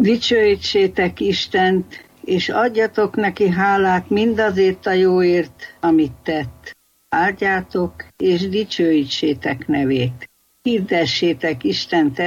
Dicsőítsétek Istent, és adjatok neki hálát mindazért a jóért, amit tett. Áldjátok és dicsőítsétek nevét. Hirdessétek Isten